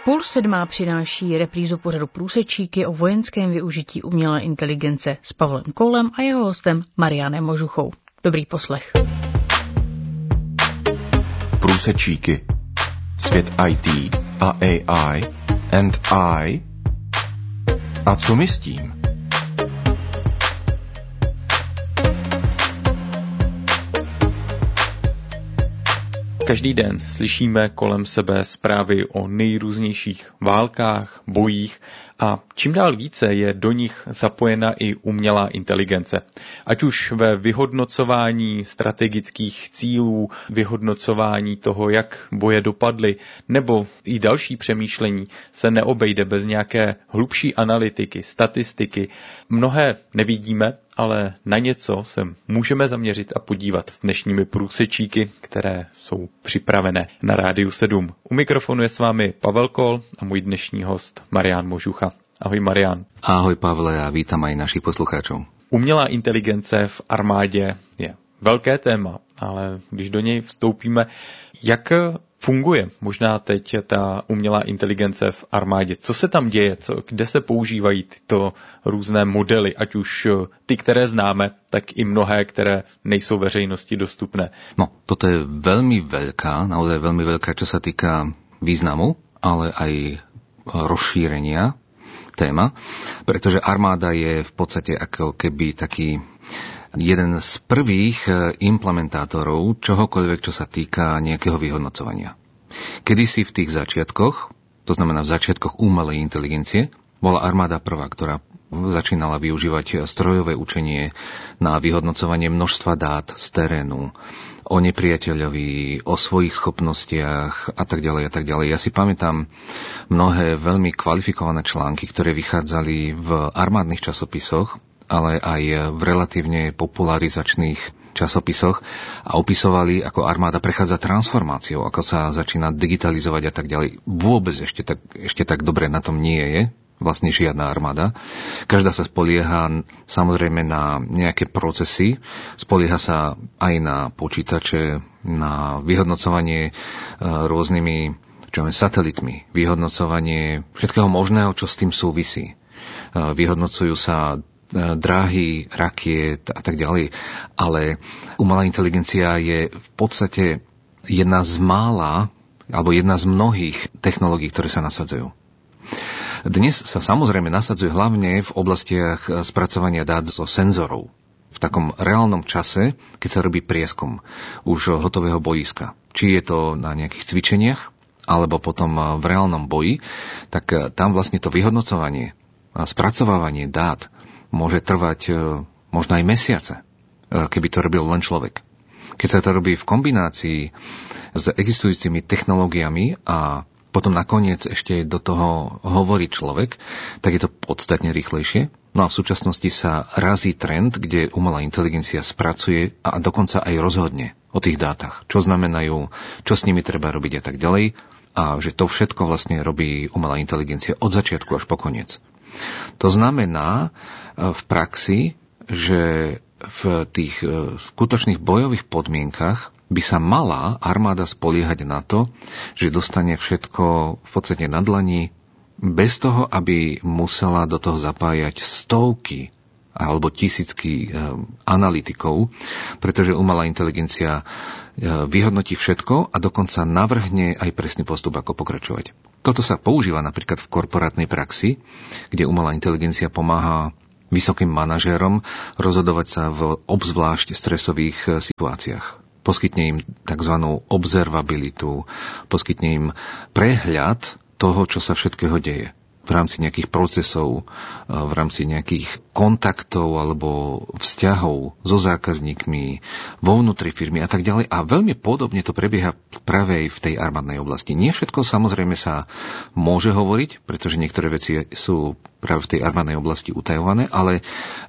6:30 přináší reprízu pořadu Průsečíky o vojenském využití umělé inteligence s Pavlem Kollem a jeho hostem Marianem Možuchou. Dobrý poslech. Průsečíky. Svět IT a AI and I. A co my s tím? Každý den slyšíme kolem sebe zprávy o nejrůznějších válkách, bojích a čím dál více je do nich zapojena i umělá inteligence. Ať už ve vyhodnocování strategických cílů, vyhodnocování toho, jak boje dopadly, nebo i další přemýšlení se neobejde bez nějaké hlubší analytiky, statistiky. Mnohé nevidíme, ale na něco se můžeme zaměřit a podívat s dnešními průsečíky, které jsou připravené na Rádiu 7. U mikrofonu je s vámi Pavel Koll a můj dnešní host Marian Možucha. Ahoj Marian. Ahoj Pavle a vítam aj našich poslucháčov. Umělá inteligence v armádě je velké téma, ale když do něj vstoupíme, jak funguje možná teď ta umělá inteligence v armádě? Co se tam děje? Kde se používají tyto různé modely, ať už ty, které známe, tak i mnohé, které nejsou veřejnosti dostupné? No, toto je veľmi veľká, naozaj veľmi veľká, čo sa týka významu, ale aj rozšírenia téma, pretože armáda je v podstate ako keby taký jeden z prvých implementátorov čohokoľvek, čo sa týka nejakého vyhodnocovania. Kedysi v tých začiatkoch, to znamená v začiatkoch umelej inteligencie, bola armáda prvá, ktorá začínala využívať strojové učenie na vyhodnocovanie množstva dát z terénu, o nepriateľovi, o svojich schopnostiach a tak ďalej a tak ďalej. Ja si pamätám mnohé veľmi kvalifikované články, ktoré vychádzali v armádnych časopisoch, ale aj v relatívne popularizačných časopisoch a opisovali, ako armáda prechádza transformáciou, ako sa začína digitalizovať a tak ďalej. Vôbec ešte tak dobre na tom nie je vlastne žiadna armáda. Každá sa spolieha samozrejme na nejaké procesy, spolieha sa aj na počítače, na vyhodnocovanie rôznymi satelitmi, vyhodnocovanie všetkého možného, čo s tým súvisí. Vyhodnocujú sa dráhy, rakiet a tak ďalej. Ale umelá inteligencia je v podstate jedna z mála, alebo jedna z mnohých technológií, ktoré sa nasadzujú. Dnes sa samozrejme nasadzuje hlavne v oblastiach spracovania dát zo senzorov. V takom reálnom čase, keď sa robí prieskum už hotového bojiska. Či je to na nejakých cvičeniach, alebo potom v reálnom boji, tak tam vlastne to vyhodnocovanie a spracovávanie dát môže trvať možno aj mesiace, keby to robil len človek. Keď sa to robí v kombinácii s existujúcimi technológiami a potom nakoniec ešte do toho hovorí človek, tak je to podstatne rýchlejšie. No a v súčasnosti sa razí trend, kde umelá inteligencia spracuje a dokonca aj rozhodne o tých dátach. Čo znamenajú, čo s nimi treba robiť a tak ďalej. A že to všetko vlastne robí umelá inteligencia od začiatku až po koniec. To znamená v praxi, že v tých skutočných bojových podmienkach by sa mala armáda spoliehať na to, že dostane všetko v podstate na dlani, bez toho, aby musela do toho zapájať stovky alebo tisícky analytikov, pretože umelá inteligencia vyhodnotí všetko a dokonca navrhne aj presný postup, ako pokračovať. Toto sa používa napríklad v korporátnej praxi, kde umelá inteligencia pomáha vysokým manažérom rozhodovať sa v obzvlášť stresových situáciách. Poskytne im tzv. Observabilitu, poskytne im prehľad toho, čo sa všetkého deje v rámci nejakých procesov, v rámci nejakých kontaktov alebo vzťahov so zákazníkmi, vo vnútri firmy a tak ďalej. A veľmi podobne to prebieha práve aj v tej armádnej oblasti. Nie všetko samozrejme sa môže hovoriť, pretože niektoré veci sú práve v tej armádnej oblasti utajované, ale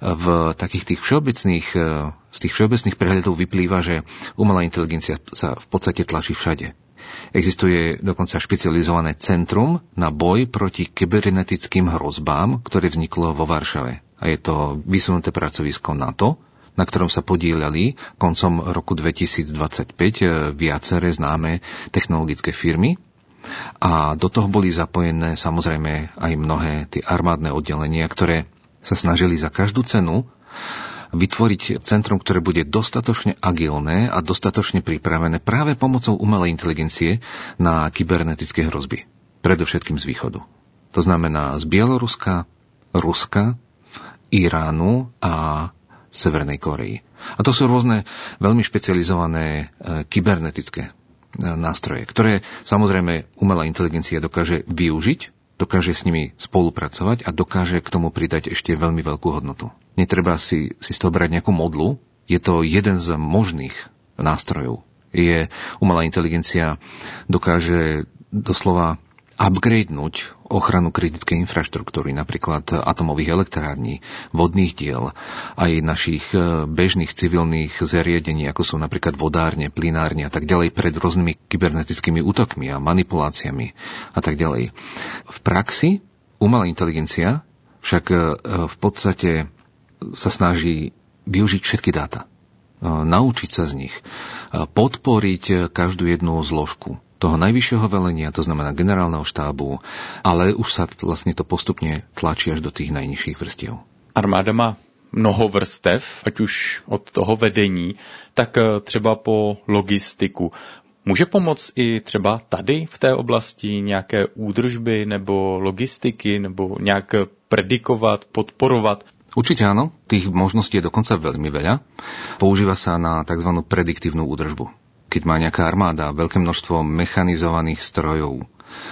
v takých tých všeobecných, z tých všeobecných prehľadov vyplýva, že umelá inteligencia sa v podstate tlačí všade. Existuje dokonca špecializované centrum na boj proti kybernetickým hrozbám, ktoré vzniklo vo Varšave. A je to vysunuté pracovisko NATO, na ktorom sa podieľali koncom roku 2025 viaceré známe technologické firmy. A do toho boli zapojené samozrejme aj mnohé tie armádne oddelenia, ktoré sa snažili za každú cenu vytvoriť centrum, ktoré bude dostatočne agilné a dostatočne pripravené práve pomocou umelej inteligencie na kybernetické hrozby. Predovšetkým z východu. To znamená z Bieloruska, Ruska, Iránu a Severnej Kórey. A to sú rôzne veľmi špecializované kybernetické nástroje, ktoré samozrejme umelá inteligencia dokáže využiť, dokáže s nimi spolupracovať a dokáže k tomu pridať ešte veľmi veľkú hodnotu. Netreba si z toho brať nejakú modlu, je to jeden z možných nástrojov. Umelá inteligencia dokáže doslova upgradenúť ochranu kritickej infraštruktúry, napríklad atomových elektrární, vodných diel, aj našich bežných civilných zariadení, ako sú napríklad vodárne, plynárne a tak ďalej, pred rôznymi kybernetickými útokmi a manipuláciami a tak ďalej. V praxi umelá inteligencia však v podstate sa snaží využiť všetky dáta, naučiť sa z nich, podporiť každú jednu zložku toho najvyššieho velenia, to znamená generálneho štábu, ale už sa vlastne to postupne tlačí až do tých najnižších vrstiev. Armáda má mnoho vrstev, ať už od toho vedení, tak třeba po logistiku. Může pomoct i třeba tady v té oblasti nějaké údržby nebo logistiky, nebo nějak predikovat, podporovat? Určite áno, tých možností je dokonca veľmi veľa. Používa sa na tzv. Prediktívnu údržbu. Keď má nejaká armáda veľké množstvo mechanizovaných strojov,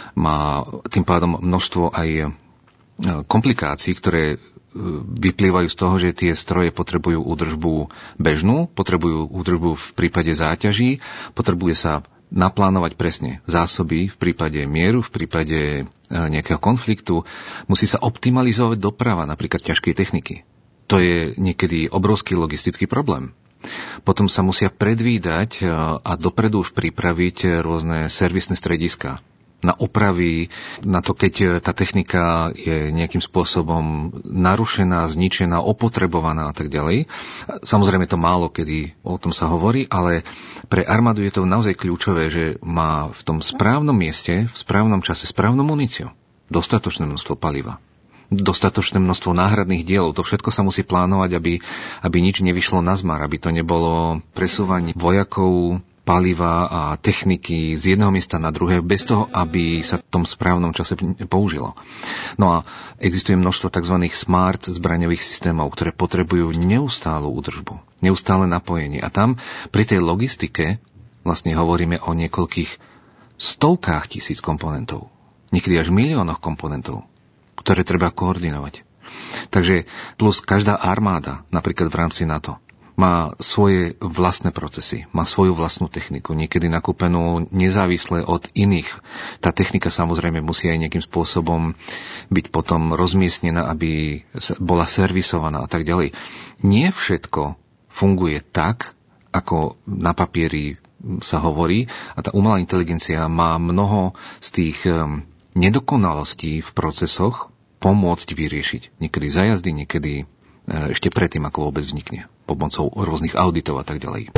má tým pádom množstvo aj komplikácií, ktoré vyplývajú z toho, že tie stroje potrebujú údržbu bežnú, potrebujú údržbu v prípade záťaží, potrebuje sa naplánovať presne zásoby v prípade mieru, v prípade nejakého konfliktu, musí sa optimalizovať doprava, napríklad ťažkej techniky. To je niekedy obrovský logistický problém. Potom sa musia predvídať a dopredu už pripraviť rôzne servisné strediská na opravy, na to, keď tá technika je nejakým spôsobom narušená, zničená, opotrebovaná a tak ďalej. Samozrejme to málo kedy o tom sa hovorí, ale pre armádu je to naozaj kľúčové, že má v tom správnom mieste, v správnom čase, správnu muníciu, dostatočné množstvo paliva, dostatočné množstvo náhradných dielov. To všetko sa musí plánovať, aby nič nevyšlo na zmar, aby to nebolo presúvanie vojakov, paliva a techniky z jedného miesta na druhé, bez toho, aby sa v tom správnom čase použilo. No a existuje množstvo tzv. Smart zbraňových systémov, ktoré potrebujú neustálu údržbu, neustále napojenie. A tam pri tej logistike vlastne hovoríme o niekoľkých stovkách tisíc komponentov, niekedy až miliónoch komponentov, ktoré treba koordinovať. Takže plus každá armáda, napríklad v rámci NATO, má svoje vlastné procesy, má svoju vlastnú techniku, niekedy nakúpenú nezávisle od iných. Tá technika samozrejme musí aj nejakým spôsobom byť potom rozmiestnená, aby bola servisovaná a tak ďalej. Nie všetko funguje tak, ako na papieri sa hovorí, a tá umelá inteligencia má mnoho z tých nedokonalostí v procesoch pomôcť vyriešiť. Niekedy za jazdy, niekedy ešte predtým, ako vôbec vznikne, pomocou rôznych auditov a tak ďalej.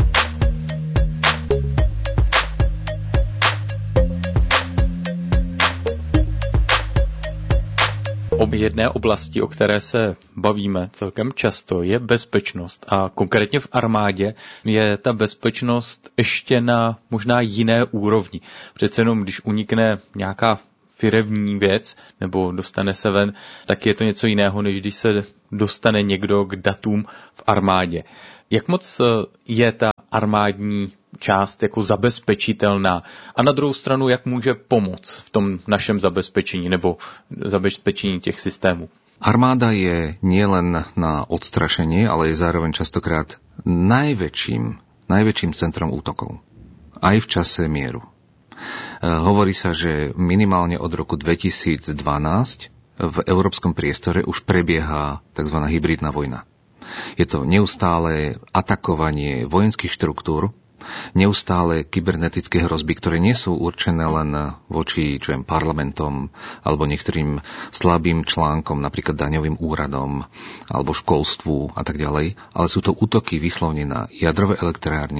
O jedné oblasti, o které se bavíme celkem často, je bezpečnost. A konkrétně v armádě je ta bezpečnost ještě na možná jiné úrovni. Přece jenom, když unikne nějaká firemní věc nebo dostane se ven, tak je to něco jiného, než když se dostane někdo k datům v armádě. Jak moc je ta armádní část jako zabezpečitelná a na druhou stranu, jak může pomoct v tom našem zabezpečení nebo zabezpečení těch systémů? Armáda je nielen na odstrašenie, ale je zároveň častokrát najväčším centrom útokov. Aj v čase mieru. Hovorí sa, že minimálne od roku 2012 v európskom priestore už prebieha tzv. Hybridná vojna. Je to neustále atakovanie vojenských štruktúr, neustále kybernetické hrozby, ktoré nie sú určené len voči parlamentom alebo niektorým slabým článkom, napríklad daňovým úradom alebo školstvu a tak ďalej, ale sú to útoky vyslovne na jadrové elektrárne,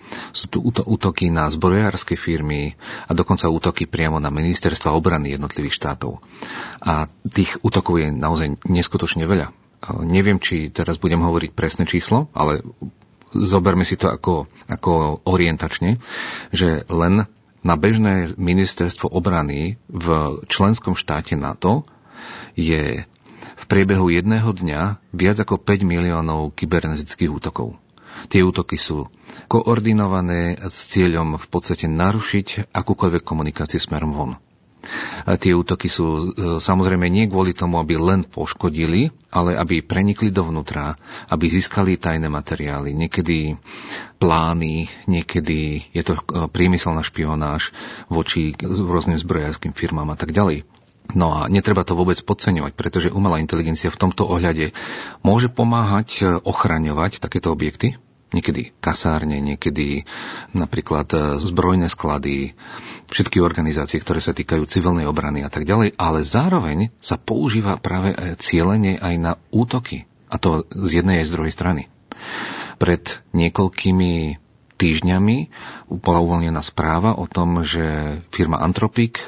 Sú tu útoky na zbrojárske firmy a dokonca útoky priamo na ministerstva obrany jednotlivých štátov. A tých útokov je naozaj neskutočne veľa. Neviem, či teraz budem hovoriť presné číslo, ale zoberme si to ako orientačne, že len na bežné ministerstvo obrany v členskom štáte NATO je v priebehu jedného dňa viac ako 5 miliónov kybernetických útokov. Tie útoky sú koordinované s cieľom v podstate narušiť akúkoľvek komunikáciu smerom von. A tie útoky sú samozrejme nie kvôli tomu, aby len poškodili, ale aby prenikli dovnútra, aby získali tajné materiály, niekedy plány, niekedy je to priemyselná špionáž voči rôznym zbrojárskym firmám a tak ďalej. No a netreba to vôbec podceňovať, pretože umelá inteligencia v tomto ohľade môže pomáhať ochraňovať takéto objekty, niekedy kasárne, niekedy napríklad zbrojné sklady, všetky organizácie, ktoré sa týkajú civilnej obrany a tak ďalej, ale zároveň sa používa práve cielenie aj na útoky. A to z jednej aj z druhej strany. Pred niekoľkými týždňami bola uvoľnená správa o tom, že firma Anthropic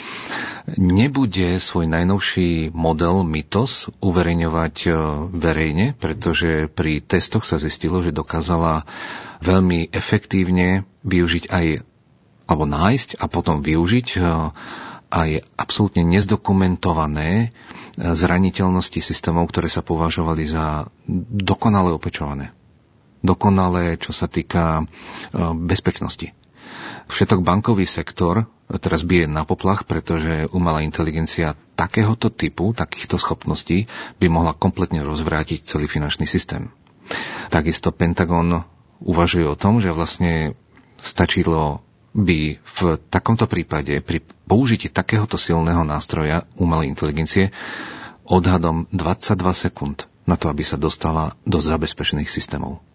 nebude svoj najnovší model Mythos uverejňovať verejne, pretože pri testoch sa zistilo, že dokázala veľmi efektívne využiť aj alebo nájsť a potom využiť aj absolútne nezdokumentované zraniteľnosti systémov, ktoré sa považovali za dokonale opečované. Dokonalé, čo sa týka bezpečnosti. Všetok bankový sektor teraz bije na poplach, pretože umelá inteligencia takéhoto typu, takýchto schopností by mohla kompletne rozvrátiť celý finančný systém. Takisto Pentagon uvažuje o tom, že vlastne stačilo by v takomto prípade pri použití takéhoto silného nástroja umelej inteligencie odhadom 22 sekúnd na to, aby sa dostala do zabezpečených systémov.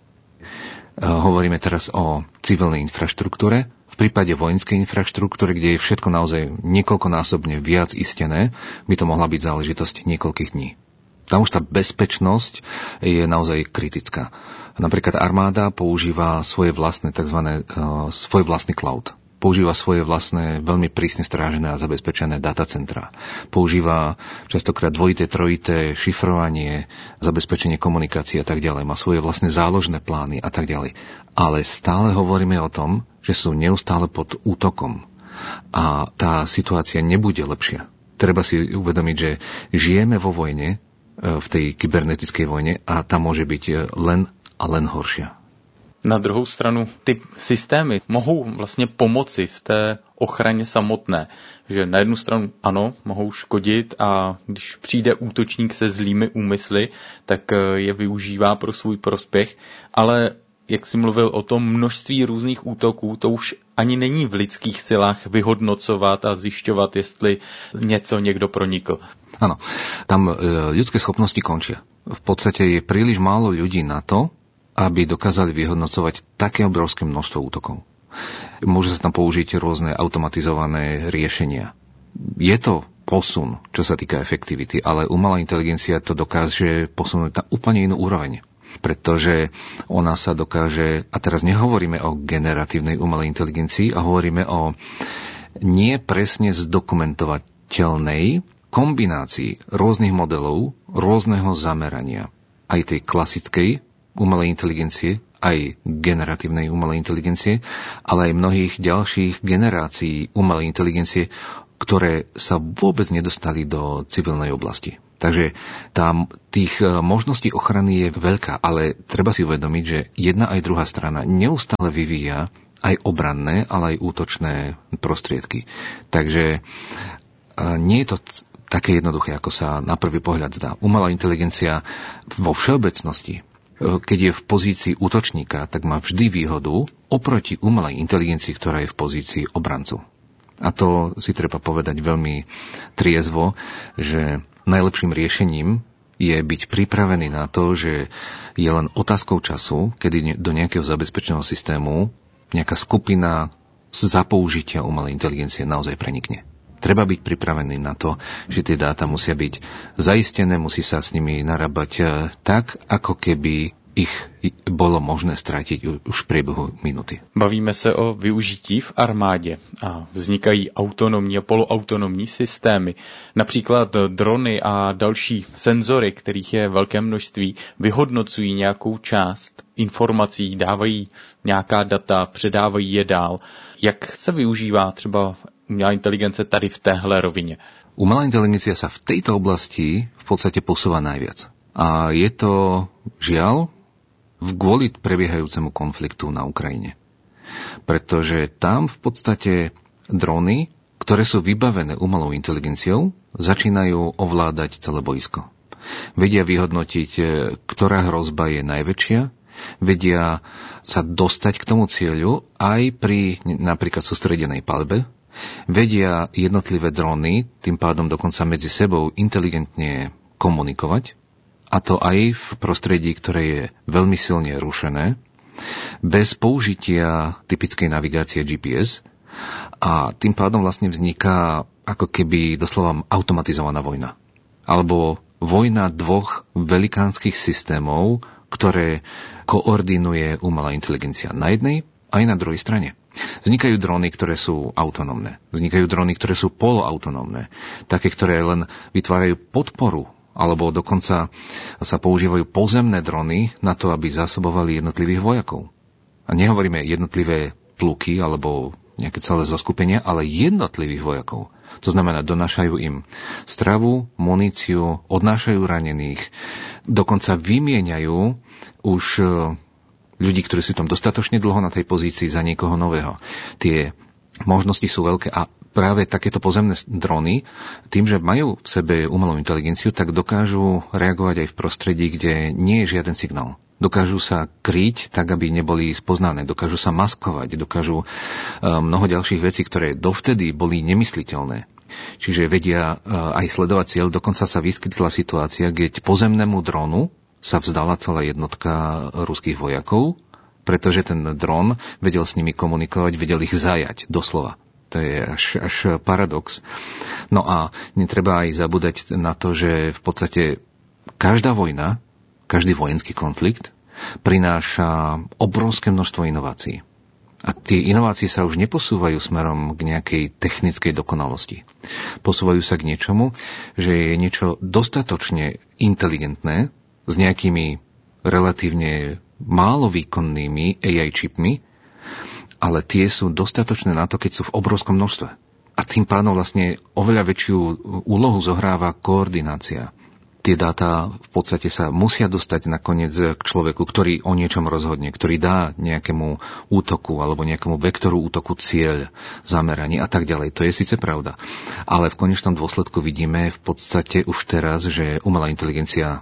Hovoríme teraz o civilnej infraštruktúre. V prípade vojenskej infraštruktúry, kde je všetko naozaj niekoľkonásobne viac istené, by to mohla byť záležitosť niekoľkých dní. Tam už tá bezpečnosť je naozaj kritická. Napríklad armáda používa svoje vlastné svoj vlastný cloud. Používa svoje vlastné, veľmi prísne strážené a zabezpečené datacentrá. Používa častokrát dvojité, trojité šifrovanie, zabezpečenie komunikácie a tak ďalej. Má svoje vlastné záložné plány a tak ďalej. Ale stále hovoríme o tom, že sú neustále pod útokom. A tá situácia nebude lepšia. Treba si uvedomiť, že žijeme vo vojne, v tej kybernetickej vojne a tá môže byť len a len horšia. Na druhou stranu ty systémy mohou vlastně pomoci v té ochraně samotné. Že na jednu stranu ano, mohou škodit a když přijde útočník se zlými úmysly, tak je využívá pro svůj prospěch, ale jak jsi mluvil o tom množství různých útoků, to už ani není v lidských silách vyhodnocovat a zjišťovat, jestli někdo pronikl. Áno, tam ľudské schopnosti končia. V podstate je príliš málo ľudí na to, aby dokázali vyhodnocovať také obrovské množstvo útokov. Môže sa tam použiť rôzne automatizované riešenia. Je to posun, čo sa týka efektivity, ale umelá inteligencia to dokáže posunúť na úplne inú úroveň. Pretože ona sa dokáže, a teraz nehovoríme o generatívnej umelej inteligencii, a hovoríme o nie presne zdokumentovateľnej kombinácii rôznych modelov, rôzneho zamerania. Aj tej klasickej umelej inteligencie, aj generatívnej umelej inteligencie, ale aj mnohých ďalších generácií umelej inteligencie, ktoré sa vôbec nedostali do civilnej oblasti. Takže tých možností ochrany je veľká, ale treba si uvedomiť, že jedna aj druhá strana neustále vyvíja aj obranné, ale aj útočné prostriedky. Takže nie je to také jednoduché, ako sa na prvý pohľad zdá. Umelá inteligencia vo všeobecnosti, keď je v pozícii útočníka, tak má vždy výhodu oproti umelej inteligencii, ktorá je v pozícii obrancu. A to si treba povedať veľmi triezvo, že najlepším riešením je byť pripravený na to, že je len otázkou času, kedy do nejakého zabezpečeného systému nejaká skupina za použitia umelej inteligencie naozaj prenikne. Treba byť pripravený na to, že tie dáta musia byť zaistené, musí sa s nimi narábať tak, ako keby ich bolo možné stratiť už v priebehu minúty. Bavíme se o využití v armádě a vznikají autonomní a poloautonomní systémy. Například drony a další senzory, kterých je velké množství, vyhodnocují nějakou část informací, dávají nějaká data, předávají je dál. Jak se využívá třeba umělá inteligence tady v téhle rovině? Umelá inteligencia sa v tejto oblasti v podstate posúva najviac. A je to, žiaľ, kvôli prebiehajúcemu konfliktu na Ukrajine. Pretože tam v podstate drony, ktoré sú vybavené umelou inteligenciou, začínajú ovládať celé boisko. Vedia vyhodnotiť, ktorá hrozba je najväčšia, vedia sa dostať k tomu cieľu aj pri napríklad sústredenej palbe, vedia jednotlivé drony, tým pádom dokonca medzi sebou inteligentne komunikovať, a to aj v prostredí, ktoré je veľmi silne rušené, bez použitia typickej navigácie GPS, a tým pádom vlastne vzniká ako keby doslova automatizovaná vojna. Alebo vojna dvoch velikánskych systémov, ktoré koordinuje umelá inteligencia na jednej aj na druhej strane. Vznikajú drony, ktoré sú autonómne. Vznikajú drony, ktoré sú poloautonómne. Také, ktoré len vytvárajú podporu, alebo dokonca sa používajú pozemné drony na to, aby zásobovali jednotlivých vojakov. A nehovoríme jednotlivé pluky alebo nejaké celé zoskupenia, ale jednotlivých vojakov. To znamená, donášajú im stravu, muníciu, odnášajú ranených, dokonca vymieňajú už ľudí, ktorí sú tam dostatočne dlho na tej pozícii za niekoho nového. Tie možnosti sú veľké a práve takéto pozemné drony, tým, že majú v sebe umelú inteligenciu, tak dokážu reagovať aj v prostredí, kde nie je žiaden signál. Dokážu sa kryť tak, aby neboli spoznané, dokážu sa maskovať, dokážu mnoho ďalších vecí, ktoré dovtedy boli nemysliteľné. Čiže vedia aj sledovať cieľ. Dokonca sa vyskytla situácia, keď pozemnému dronu sa vzdala celá jednotka ruských vojakov, pretože ten dron vedel s nimi komunikovať, vedel ich zajať, doslova. To je až paradox. No a netreba aj zabúdať na to, že v podstate každá vojna, každý vojenský konflikt prináša obrovské množstvo inovácií. A tie inovácie sa už neposúvajú smerom k nejakej technickej dokonalosti. Posúvajú sa k niečomu, že je niečo dostatočne inteligentné, s nejakými relatívne málo výkonnými AI čipmi, ale tie sú dostatočné na to, keď sú v obrovskom množstve. A tým pádom vlastne oveľa väčšiu úlohu zohráva koordinácia. Tie dáta v podstate sa musia dostať nakoniec k človeku, ktorý o niečom rozhodne, ktorý dá nejakému útoku alebo nejakému vektoru útoku cieľ, zameranie a tak ďalej. To je síce pravda. Ale v konečnom dôsledku vidíme v podstate už teraz, že umelá inteligencia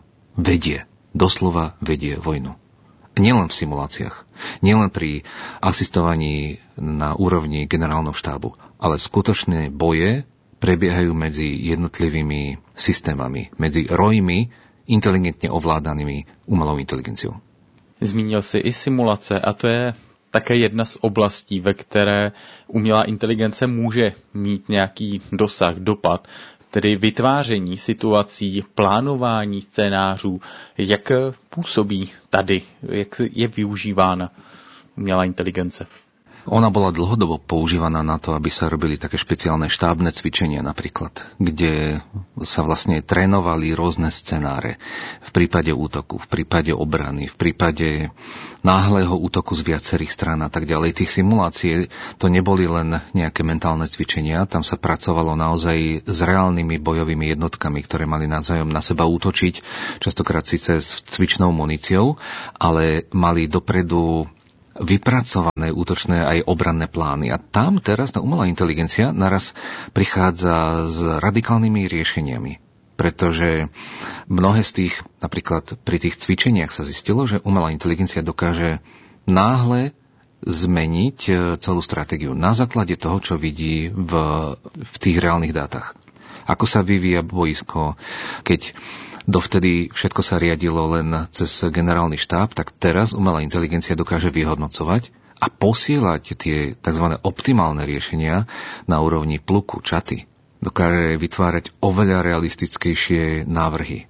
doslova vedie vojnu. Nielen v simuláciách, nielen pri asistovaní na úrovni generálneho štábu, ale skutočné boje prebiehajú medzi jednotlivými systémami, medzi rojmi inteligentne ovládanými umelou inteligenciou. Zmínil si i simulace a to je také jedna z oblastí, ve které umělá inteligence může mít nějaký dosah, dopad, tedy vytváření situací, plánování scénářů. Jak působí tady, jak je využívána umělá inteligence? Ona bola dlhodobo používaná na to, aby sa robili také špeciálne štábne cvičenia napríklad, kde sa vlastne trénovali rôzne scenáre v prípade útoku, v prípade obrany, v prípade náhleho útoku z viacerých strán a tak ďalej. Tých simulácií to neboli len nejaké mentálne cvičenia, tam sa pracovalo naozaj s reálnymi bojovými jednotkami, ktoré mali navzájom na seba útočiť, častokrát síce s cvičnou muníciou, ale mali dopredu vypracované útočné aj obranné plány. A tam teraz tá umelá inteligencia naraz prichádza s radikálnymi riešeniami. Pretože mnohé z tých, napríklad pri tých cvičeniach sa zistilo, že umelá inteligencia dokáže náhle zmeniť celú stratégiu na základe toho, čo vidí v tých reálnych dátach. Ako sa vyvíja boisko, keď dovtedy všetko sa riadilo len cez generálny štáb, tak teraz umelá inteligencia dokáže vyhodnocovať a posielať tie tzv. Optimálne riešenia na úrovni pluku, čaty. Dokáže vytvárať oveľa realistickejšie návrhy.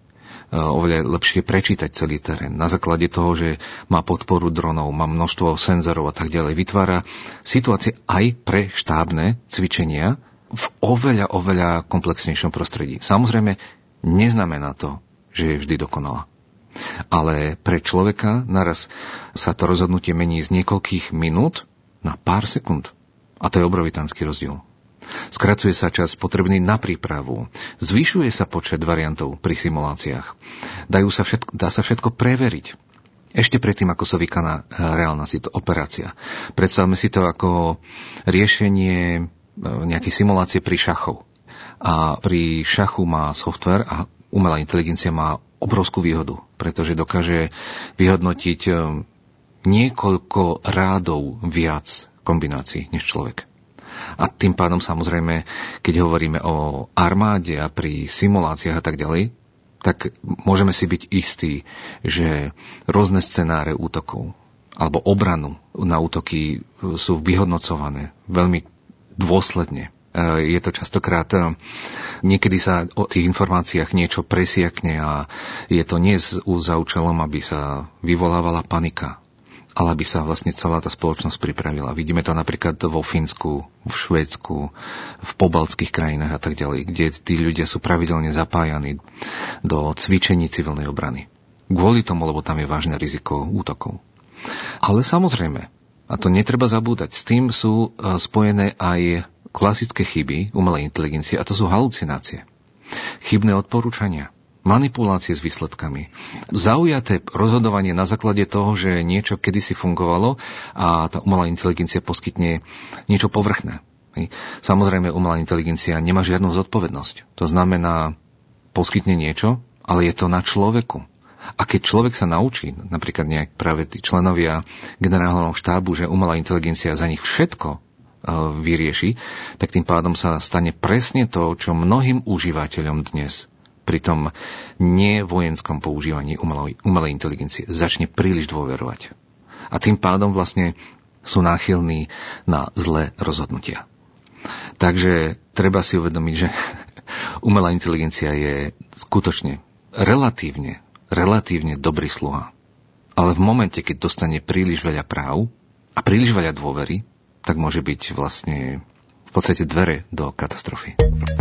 oveľa lepšie prečítať celý terén. Na základe toho, že má podporu dronov, má množstvo senzorov a tak ďalej, vytvára situácie aj pre štábne cvičenia v oveľa komplexnejšom prostredí. Samozrejme, neznamená to, že je vždy dokonalá. Ale pre človeka naraz sa to rozhodnutie mení z niekoľkých minút na pár sekúnd. A to je obrovitánsky rozdiel. Skracuje sa čas potrebný na prípravu. Zvyšuje sa počet variantov pri simuláciách. Dá sa všetko preveriť. Ešte predtým, ako sa vykoná reálna operácia. Predstavme si to ako riešenie nejakej simulácie pri šachov. A pri šachu má software a umelá inteligencia má obrovskú výhodu, pretože dokáže vyhodnotiť niekoľko rádov viac kombinácií než človek. A tým pádom samozrejme, keď hovoríme o armáde a pri simuláciách a tak ďalej, tak môžeme si byť istí, že rôzne scenáre útokov alebo obranu na útoky sú vyhodnocované veľmi dôsledne. Je to častokrát, niekedy sa o tých informáciách niečo presiakne a je to nie za účelom, aby sa vyvolávala panika, ale aby sa vlastne celá tá spoločnosť pripravila. Vidíme to napríklad vo Fínsku, v Švédsku, v pobaltských krajinách a tak ďalej, kde tí ľudia sú pravidelne zapájani do cvičení civilnej obrany. Kvôli tomu, lebo tam je vážne riziko útokov. Ale samozrejme, a to netreba zabúdať, s tým sú spojené aj klasické chyby umelej inteligencie, a to sú halucinácie, chybné odporúčania, manipulácie s výsledkami, zaujaté rozhodovanie na základe toho, že niečo kedysi fungovalo a tá umelá inteligencia poskytne niečo povrchné. Samozrejme, umelá inteligencia nemá žiadnu zodpovednosť. To znamená, poskytne niečo, ale je to na človeku. A keď človek sa naučí, napríklad práve tí členovia generálneho štábu, že umelá inteligencia za nich všetko vyrieši, tak tým pádom sa stane presne to, čo mnohým užívateľom dnes pri tom nevojenskom používaní umelej inteligencie začne príliš dôverovať. A tým pádom vlastne sú náchylní na zlé rozhodnutia. Takže treba si uvedomiť, že umelá inteligencia je skutočne relatívne dobrý sluha. Ale v momente, keď dostane príliš veľa práv a príliš veľa dôvery, tak môže byť vlastne v podstate dvere do katastrofy.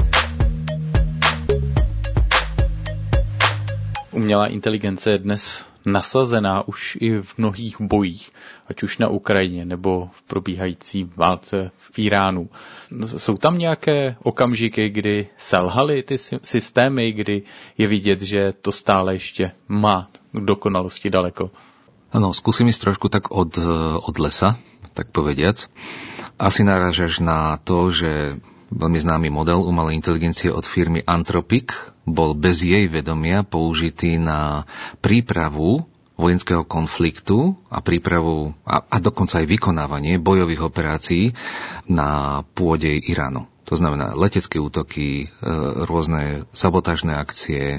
Umělá inteligence je dnes nasazená už i v mnohých bojích, ať už na Ukrajině nebo v probíhající válce v Iránu. Jsou tam nějaké okamžiky, kdy selhaly ty systémy, kdy je vidět, že to stále ještě má k dokonalosti daleko? Áno, skúsim ísť trošku tak od lesa, tak povediac. Asi narážaš na to, že veľmi známy model umelej inteligencie od firmy Anthropic bol bez jej vedomia použitý na prípravu vojenského konfliktu a prípravu a dokonca aj vykonávanie bojových operácií na pôde Iránu. To znamená letecké útoky, rôzne sabotážne akcie,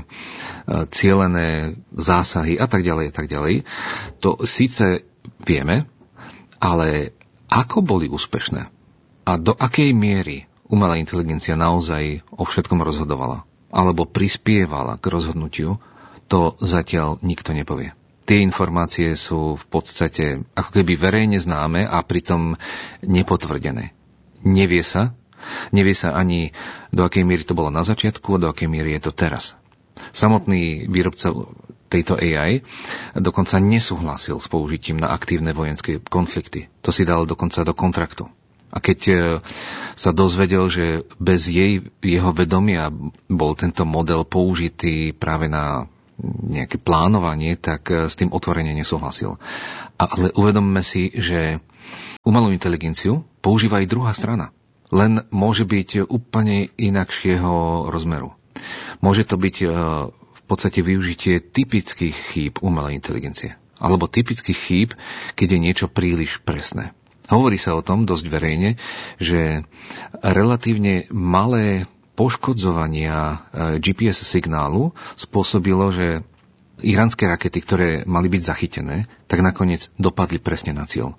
cielené zásahy a tak ďalej, a tak ďalej. To síce vieme, ale ako boli úspešné a do akej miery umelá inteligencia naozaj o všetkom rozhodovala alebo prispievala k rozhodnutiu, to zatiaľ nikto nepovie. Tie informácie sú v podstate ako keby verejne známe a pritom nepotvrdené. Nevie sa ani do akej miery to bolo na začiatku a do akej miery je to teraz. Samotný výrobca tejto AI dokonca nesúhlasil s použitím na aktívne vojenské konflikty. To si dal dokonca do kontraktu. A keď sa dozvedel, že bez jeho vedomia bol tento model použitý práve na nejaké plánovanie, tak s tým otvorene nesúhlasil. Ale uvedomme si, že umelú inteligenciu používa aj druhá strana. Len môže byť úplne inakšieho rozmeru. Môže to byť v podstate využitie typických chýb umelej inteligencie. Alebo typických chýb, keď je niečo príliš presné. Hovorí sa o tom dosť verejne, že relatívne malé poškodzovania GPS signálu spôsobilo, že iránske rakety, ktoré mali byť zachytené, tak nakoniec dopadli presne na cieľ.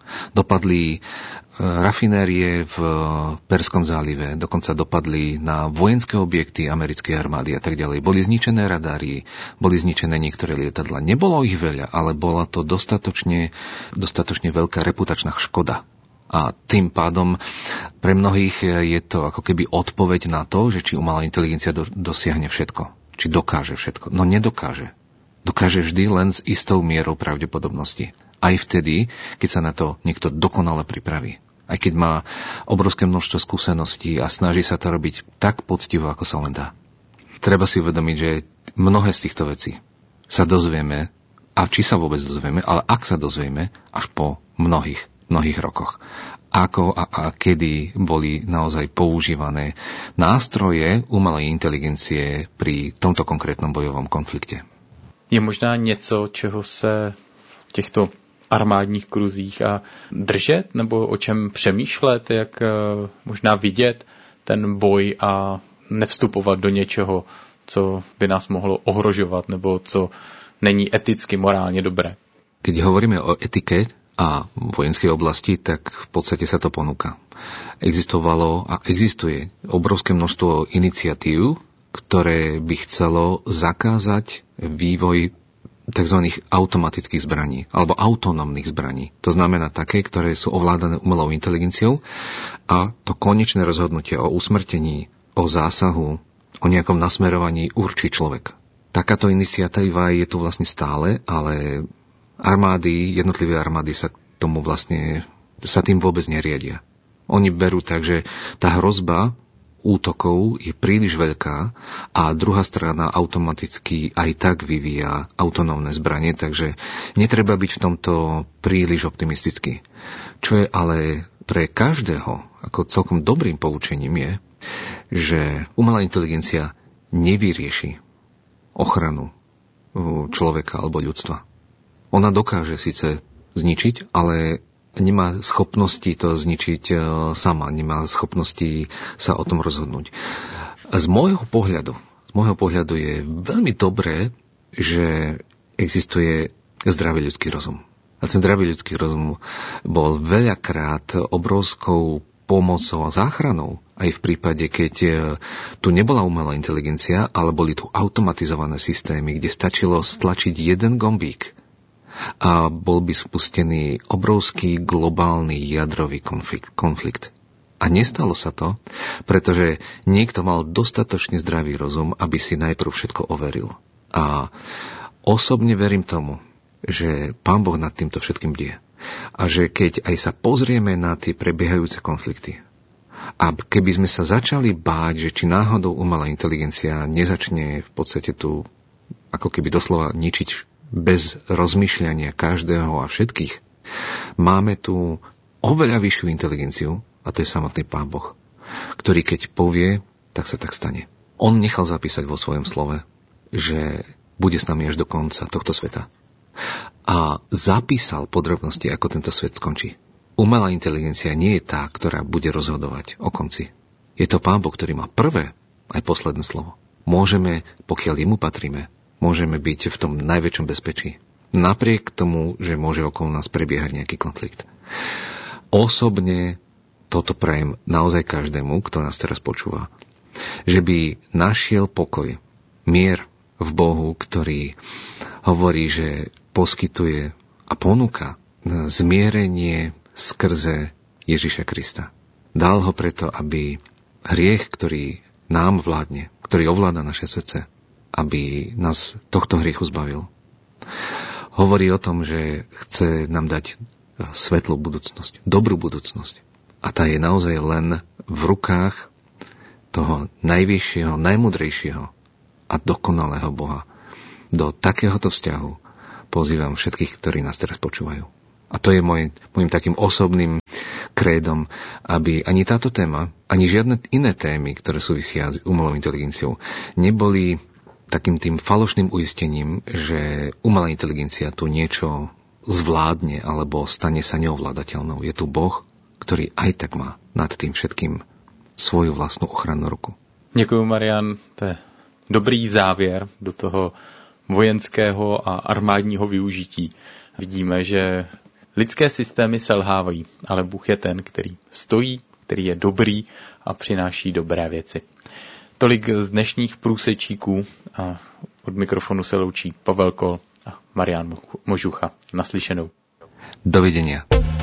Dopadli rafinérie v Perskom zálive, dokonca dopadli na vojenské objekty americkej armády a tak ďalej. Boli zničené radary, boli zničené niektoré lietadlá. Nebolo ich veľa, ale bola to dostatočne veľká reputačná škoda. A tým pádom pre mnohých je to ako keby odpoveď na to, že či umelá inteligencia dosiahne všetko. Či dokáže všetko. No nedokáže. Dokáže vždy len s istou mierou pravdepodobnosti. Aj vtedy, keď sa na to niekto dokonale pripraví. Aj keď má obrovské množstvo skúseností a snaží sa to robiť tak poctivo, ako sa len dá. Treba si uvedomiť, že mnohé z týchto vecí sa dozvieme, a či sa vôbec dozvieme, ale ak sa dozvieme, až po mnohých rokoch. Ako a kedy boli naozaj používané nástroje umelej inteligencie pri tomto konkrétnom bojovom konflikte. Je možná něco, čeho se v těchto armádních kruzích a držet, nebo o čem přemýšlet, jak možná vidět ten boj a nevstupovat do něčeho, co by nás mohlo ohrožovat, nebo co není eticky, morálně dobré. Keď hovoríme o etike a vojenskej oblasti, tak v podstate sa to ponúka. Existovalo a existuje obrovské množstvo iniciatív, ktoré by chcelo zakázať vývoj tzv. Automatických zbraní alebo autonómnych zbraní. To znamená také, ktoré sú ovládané umelou inteligenciou a to konečné rozhodnutie o usmrtení, o zásahu, o nejakom nasmerovaní určí človek. Takáto iniciatíva je tu vlastne stále, ale jednotlivé armády sa tým vôbec neriadia. Oni berú tak, že tá hrozba útokov je príliš veľká a druhá strana automaticky aj tak vyvíja autonómne zbranie, takže netreba byť v tomto príliš optimistický. Čo je ale pre každého ako celkom dobrým poučením je, že umelá inteligencia nevyrieši ochranu človeka alebo ľudstva. Ona dokáže síce zničiť, ale nemá schopnosti to zničiť sama, nemá schopnosti sa o tom rozhodnúť. Z môjho pohľadu je veľmi dobré, že existuje zdravý ľudský rozum. A ten zdravý ľudský rozum bol veľakrát obrovskou pomocou a záchranou, aj v prípade, keď tu nebola umelá inteligencia, ale boli tu automatizované systémy, kde stačilo stlačiť jeden gombík a bol by spustený obrovský globálny jadrový konflikt. A nestalo sa to, pretože niekto mal dostatočne zdravý rozum, aby si najprv všetko overil. A osobne verím tomu, že Pán Boh nad týmto všetkým die. A že keď aj sa pozrieme na tie prebiehajúce konflikty, a keby sme sa začali báť, že či náhodou umelá inteligencia nezačne v podstate tu ako keby doslova ničiť bez rozmýšľania každého a všetkých, máme tu oveľa vyššiu inteligenciu, a to je samotný Pán Boh, ktorý keď povie, tak sa tak stane. On nechal zapísať vo svojom slove, že bude s nami až do konca tohto sveta. A zapísal podrobnosti, ako tento svet skončí. Umelá inteligencia nie je tá, ktorá bude rozhodovať o konci. Je to Pán Boh, ktorý má prvé aj posledné slovo. Môžeme, pokiaľ jemu patríme, môžeme byť v tom najväčšom bezpečí. Napriek tomu, že môže okolo nás prebiehať nejaký konflikt. Osobne toto prajem naozaj každému, kto nás teraz počúva. Že by našiel pokoj, mier v Bohu, ktorý hovorí, že poskytuje a ponúka zmierenie skrze Ježiša Krista. Dal ho preto, aby hriech, ktorý nám vládne, ktorý ovláda naše srdce, aby nás tohto hriechu zbavil. Hovorí o tom, že chce nám dať svetlú budúcnosť, dobrú budúcnosť. A tá je naozaj len v rukách toho najvyššieho, najmudrejšieho a dokonalého Boha. Do takéhoto vzťahu pozývam všetkých, ktorí nás teraz počúvajú. A to je môjim takým osobným krédom, aby ani táto téma, ani žiadne iné témy, ktoré súvisia s umelou inteligenciou, neboli takým tým falošným uistením, že umelá inteligencia tu niečo zvládne alebo stane sa neovládateľnou. Je tu Boh, ktorý aj tak má nad tým všetkým svoju vlastnú ochrannú ruku. Děkuji, Marian. To je dobrý závěr do toho vojenského a armádního využití. Vidíme, že Lidské systémy selhávají, ale Bůh je ten, který stojí, který je dobrý a přináší dobré věci. Tolik z dnešních průsečíků a od mikrofonu se loučí Pavel Kol a Marián Možucha. Naslyšenou. Dovidenia.